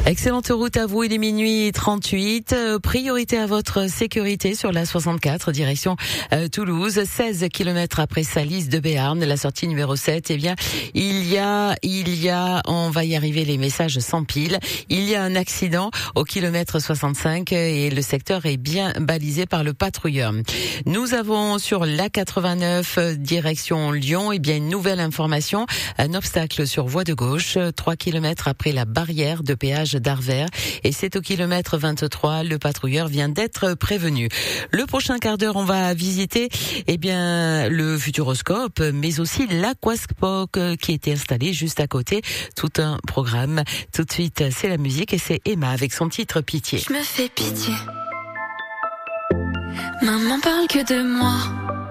Excellente route à vous, il est minuit 38. Priorité à votre sécurité sur la 64, direction Toulouse. 16 km après Salis de Béarn, la sortie numéro 7. Eh bien, il y a, on va y arriver, les messages s'empilent. Il y a un accident au kilomètre 65 et le secteur est bien balisé par le patrouilleur. Nous avons sur la 89, direction Lyon, eh bien, une nouvelle information. Un obstacle sur voie de gauche, 3 km après la barrière de péage d'Arvers, et c'est au kilomètre 23. Le patrouilleur vient d'être prévenu. Le prochain quart d'heure, on va visiter, eh bien, le Futuroscope, mais aussi l'Aquascope qui était installé juste à côté. Tout un programme. Tout de suite, c'est la musique et c'est Emma avec son titre Pitié. Je me fais pitié. Maman parle que de moi.